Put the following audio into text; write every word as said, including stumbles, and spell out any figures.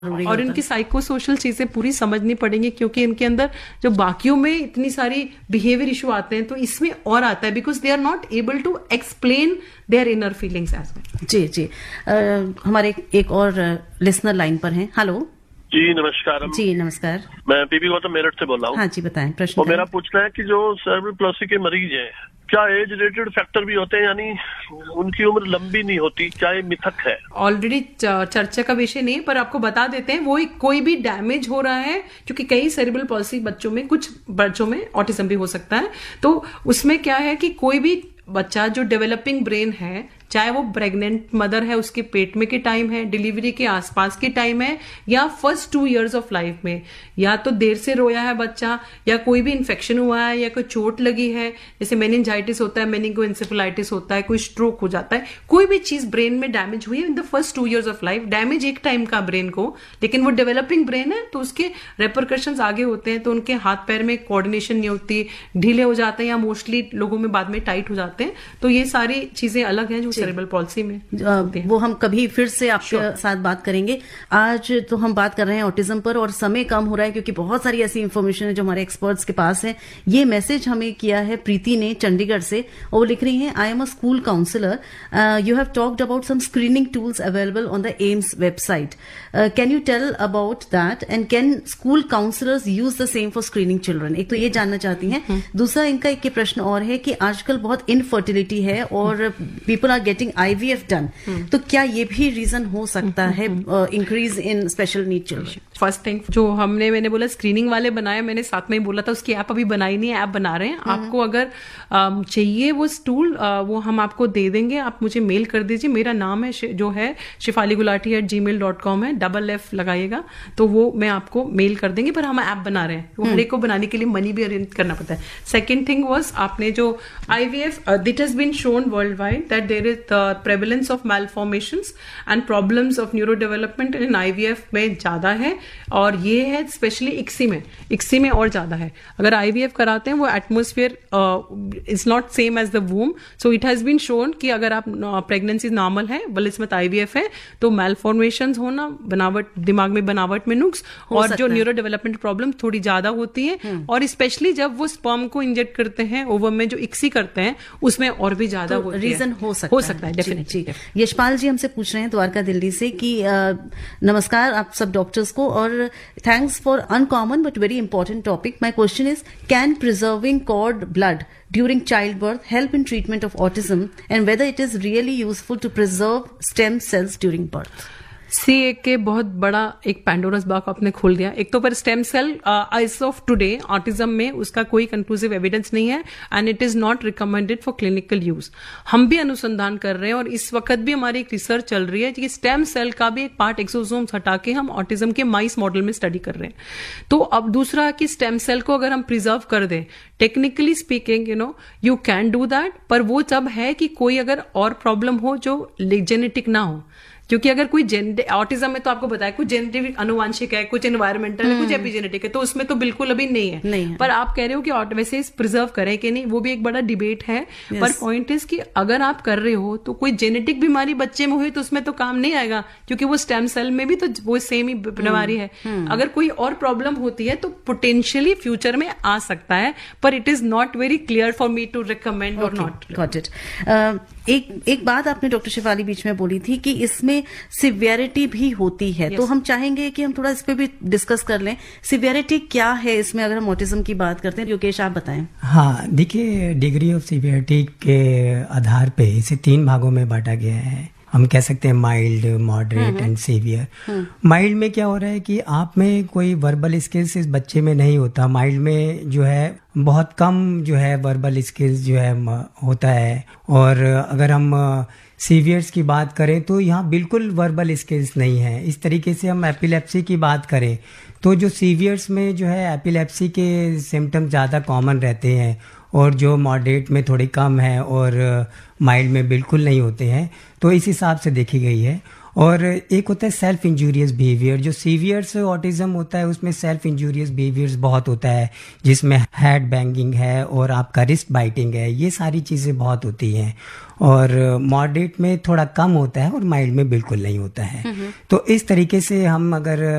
और इनकी psycho social चीजें पूरी समझनी पड़ेंगी, क्योंकि इनके अंदर जो बाकियों में इतनी सारी बिहेवियर इशू आते हैं तो इसमें और आता है, because they are not able to explain their inner feelings as well. जी जी आ, हमारे एक और लिसनर लाइन पर हैं। हेलो जी नमस्कार। जी नमस्कार, मैं पीपी गौतम मेरठ से बोल रहा हूँ। हाँ जी बताएं प्रश्न। तो मेरा पूछना है कि जो सेरेब्रल पॉलिसी के मरीज हैं, क्या एज रिलेटेड फैक्टर भी होते हैं, यानी उनकी उम्र लंबी नहीं होती, क्या ये मिथक है? ऑलरेडी चर्चा का विषय नहीं, पर आपको बता देते हैं वो कोई भी डैमेज हो रहा है, क्योंकि कई सेरेब्रल पॉलिसी बच्चों में, कुछ बच्चों में ऑटिज्म भी हो सकता है। तो उसमें क्या है कि कोई भी बच्चा जो डेवलपिंग ब्रेन है, चाहे वो प्रेग्नेंट मदर है उसके पेट में के टाइम है, डिलीवरी के आसपास के टाइम है, या first two years of life में, या तो देर से रोया है बच्चा, या कोई भी इन्फेक्शन हुआ है, या कोई चोट लगी है, जैसे मेनिंजाइटिस होता है, मेनिंगोएंसेफेलाइटिस होता है, कोई स्ट्रोक हो जाता है, कोई भी चीज ब्रेन में डैमेज हुई है in the first two years of life. Damage एक टाइम का ब्रेन को, लेकिन वो डेवलपिंग ब्रेन है तो उसके रेपरकशंस आगे होते हैं, तो उनके हाथ पैर में कोऑर्डिनेशन नहीं होती, ढीले हो जाते हैं, या मोस्टली लोगों में बाद में टाइट हो जाते हैं। तो ये सारी चीजें अलग हैं जो सेरेब्रल पॉलिसी में होते हैं। वो हम कभी फिर से आपके sure. साथ बात करेंगे। आज तो हम बात कर रहे हैं ऑटिज्म पर, और समय कम हो रहा है क्योंकि बहुत सारी ऐसी इंफॉर्मेशन है जो हमारे एक्सपर्ट्स के पास है। ये मैसेज हमें किया है प्रीति ने चंडीगढ़ से, और वो लिख रही हैं, I am a school counsellor, you have talked about some screening tools available on the AIIMS website, can you tell about that, and can school counsellors use the same for screening children? एक तो ये जानना चाहती हैं। दूसरा इनका एक प्रश्न और है कि आजकल बहुत इनफर्टिलिटी है और people are getting IVF done, तो क्या ये भी रीजन हो सकता है increase in special need children? First thing जो हमने मैंने बोला स्क्रीनिंग वाले बनाए, मैंने साथ में ही बोला था उसकी ऐप अभी बनाई नहीं है, ऐप बना रहे हैं। आपको अगर आ, चाहिए वो टूल, वो हम आपको दे देंगे, आप मुझे मेल कर दीजिए। मेरा नाम है जो है शिफाली गुलाटी एट जी मेल डॉट कॉम है, डबल एफ लगाइएगा, तो वो मैं आपको मेल कर देंगे। पर हम ऐप बना रहे हैं, हर एक को बनाने के लिए मनी भी अरेंज करना पड़ता है। सेकेंड थिंग वॉज, आपने जो IVF, दिट has been shown world wide that there is the prevalence of malformations and problems of neurodevelopment in I V F में ज्यादा है, और ये है स्पेशली इक्सी में, इक्सी में और ज्यादा है। अगर I V F कराते हैं, वो atmosphere is not same as the वूम, so it has been shown कि अगर आप प्रेगनेंसी uh, नॉर्मल है, बलिस्मत I V F है, तो malformations होना, बनावट, दिमाग में बनावट में नुक्स, और जो न्यूरो डेवलपमेंट प्रॉब्लम थोड़ी ज्यादा होती है, और स्पेशली जब वो स्पर्म को इंजेक्ट करते हैं ओवम में, जो इक्सी करते हैं, उसमें और भी ज्यादा तो रीजन हो सकता हो सकता है डेफिनेटली। यशपाल जी हमसे पूछ रहे हैं द्वारका दिल्ली से कि आ, नमस्कार आप सब डॉक्टर्स को, और thanks for uncommon but very important topic. My question is, can preserving cord blood during childbirth help in treatment of autism, and whether it is really useful to preserve stem cells during birth? सी ए के बहुत बड़ा एक पैंडोरस box आपने खोल दिया। एक तो पर stem cell as of today autism में उसका कोई कंक्लूसिव एविडेंस नहीं है, and it is not recommended for clinical use. हम भी अनुसंधान कर रहे हैं, और इस वक्त भी हमारी एक रिसर्च चल रही है कि स्टेम सेल का भी एक पार्ट एक्सोसोम्स हटा के हम ऑटिज्म के माइस मॉडल में स्टडी कर रहे हैं। तो अब दूसरा कि स्टेम सेल को अगर हम प्रिजर्व कर दें, technically speaking you know you can do that, पर वो जब है कि कोई अगर और प्रॉब्लम हो जो जेनेटिक ना हो, क्योंकि अगर कोई ऑटिज्म में तो आपको बताया कुछ जेनेटिक अनुवांशिक है, कुछ एनवायरमेंटल है, कुछ एपिजेनेटिक है, तो उसमें तो बिल्कुल अभी नहीं है, नहीं है। पर आप कह रहे हो कि वैसे प्रिजर्व करें कि नहीं, वो भी एक बड़ा डिबेट है। yes. पर पॉइंट इज कि अगर आप कर रहे हो तो कोई जेनेटिक बीमारी बच्चे में हुई तो उसमें तो काम नहीं आएगा, क्योंकि वो स्टेम सेल में भी तो वो सेम ही बीमारी है। hmm. अगर कोई और प्रॉब्लम होती है तो पोटेंशियली फ्यूचर में आ सकता है, पर it is not very clear for me to recommend और नॉट। Got it. एक एक बात आपने डॉक्टर शिफाली बीच में बोली थी कि इसमें सिवियरिटी भी होती है, yes. तो हम चाहेंगे कि हम थोड़ा इस पे भी डिस्कस कर लें। सिवियरिटी क्या है इसमें, अगर हम ऑटिज्म की बात करते हैं? योगेश आप बताएं। हाँ देखिए, डिग्री ऑफ सिवियरिटी के आधार पे इसे तीन भागों में बांटा गया है। हम कह सकते हैं mild, moderate and severe. Mild में क्या हो रहा है कि आप में कोई वर्बल स्किल्स इस बच्चे में नहीं होता। माइल्ड में जो है बहुत कम जो है वर्बल स्किल्स जो है होता है, और अगर हम सीवियर्स की बात करें तो यहाँ बिल्कुल वर्बल स्किल्स नहीं है। इस तरीके से हम एपिलेप्सी की बात करें तो जो सीवियर्स में जो है एपिलेप्सी के सिम्टम्स ज़्यादा कॉमन रहते हैं, और जो मॉडरेट में थोड़ी कम है, और माइल्ड में बिल्कुल नहीं होते हैं। तो इस हिसाब से देखी गई है। और एक होता है सेल्फ इंजूरियस बिहेवियर। जो सीवियर से ऑटिज्म होता है उसमें सेल्फ इंजूरियस बिहेवियर्स बहुत होता है, जिसमें हेड बैंगिंग है और आपका रिस्ट बाइटिंग है, ये सारी चीज़ें बहुत होती हैं। और मॉडरेट में थोड़ा कम होता है और माइल्ड में बिल्कुल नहीं होता है। तो इस तरीके से हम अगर